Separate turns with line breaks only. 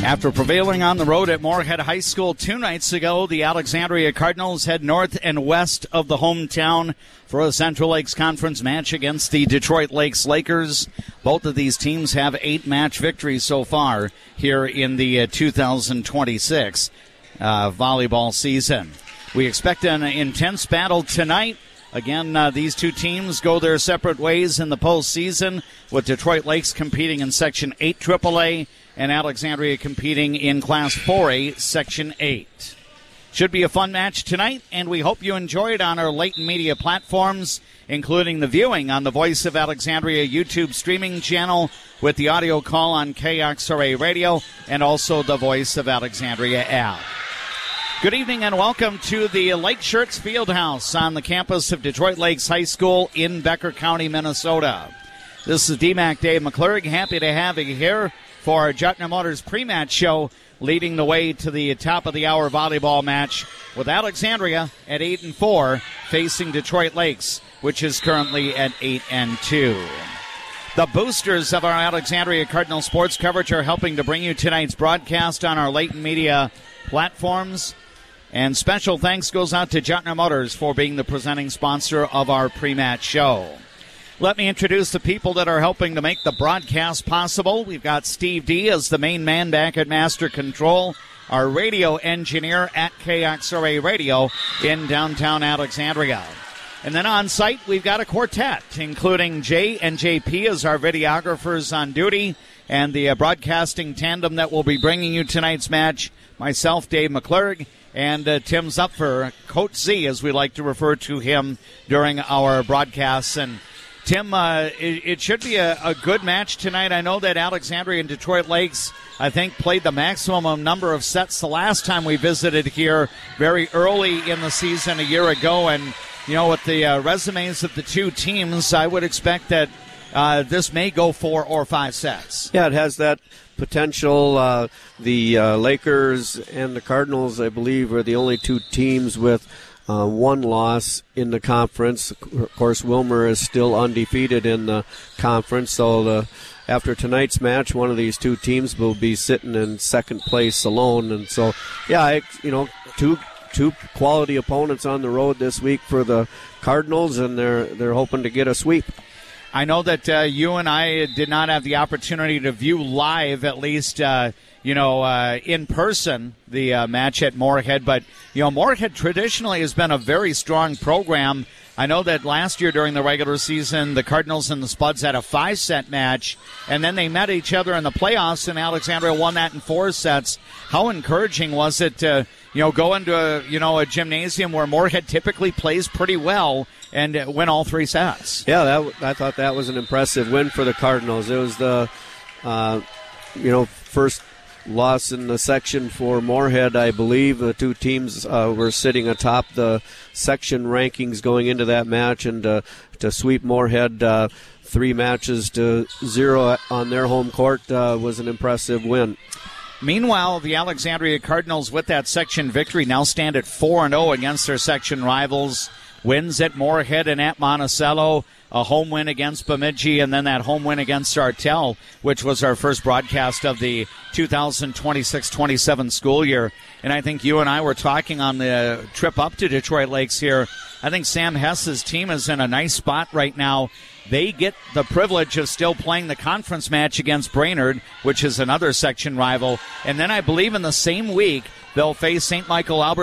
After prevailing on the road at Moorhead High School 2 nights ago, the Alexandria Cardinals head north and west of the hometown for a Central Lakes Conference match against the Detroit Lakes Lakers. Both of these teams have 8 match victories so far here in the 2026 volleyball season. We expect an intense battle tonight. Again, these two teams go their separate ways in the postseason, with Detroit Lakes competing in Section 8 AAA and Alexandria competing in Class 4A Section 8. Should be a fun match tonight, and we hope you enjoy it on our Leighton Media platforms, including the viewing on the Voice of Alexandria YouTube streaming channel with the audio call on KXRA Radio and also the Voice of Alexandria app. Good evening and welcome to the Lake Shirts Fieldhouse on the campus of Detroit Lakes High School in Becker County, Minnesota. This is DMAC Dave McClurg. Happy to have you here for our Jutner Motors pre-match show, leading the way to the top of the hour volleyball match with Alexandria at 8-4 facing Detroit Lakes, which is currently at 8-2. The boosters of our Alexandria Cardinal sports coverage are helping to bring you tonight's broadcast on our Leighton Media platforms. And special thanks goes out to Jutner Motors for being the presenting sponsor of our pre-match show. Let me introduce the people that are helping to make the broadcast possible. We've got Steve D as the main man back at Master Control, our radio engineer at KXRA Radio in downtown Alexandria. And then on site, we've got a quartet, including Jay and JP as our videographers on duty, and the broadcasting tandem that will be bringing you tonight's match, myself, Dave McClurg, and Tim Zupfer, Coach Z, as we like to refer to him during our broadcasts. And Tim, it should be a good match tonight. I know that Alexandria and Detroit Lakes, I think, played the maximum number of sets the last time we visited here very early in the season a year ago. And, you know, with the resumes of the two teams, I would expect that this may go 4 or 5 sets.
Yeah, it has that potential. The Lakers and the Cardinals, I believe, are the only two teams with one loss in the conference. Of course, Wilmer is still undefeated in the conference, so after tonight's match, one of these two teams will be sitting in second place alone. And so, yeah, two quality opponents on the road this week for the Cardinals, and they're hoping to get a sweep.
I know that you and I did not have the opportunity to view live, at least, in person, the match at Moorhead. But, Moorhead traditionally has been a very strong program. I know that last year during the regular season, the Cardinals and the Spuds had a 5-set match, and then they met each other in the playoffs, and Alexandria won that in 4 sets. How encouraging was it to, go into a gymnasium where Moorhead typically plays pretty well and win all 3 sets?
Yeah, I thought that was an impressive win for the Cardinals. It was the, first loss in the section for Moorhead, I believe. The two teams were sitting atop the section rankings going into that match, and to sweep Moorhead 3 matches to 0 on their home court was an impressive win.
Meanwhile, the Alexandria Cardinals, with that section victory, now stand at 4-0 against their section rivals. Wins at Moorhead and at Monticello, a home win against Bemidji, and then that home win against Sartell, which was our first broadcast of the 2026-27 school year. And I think you and I were talking on the trip up to Detroit Lakes here. I think Sam Hess's team is in a nice spot right now. They get the privilege of still playing the conference match against Brainerd, which is another section rival. And then I believe in the same week, they'll face St. Michael Albert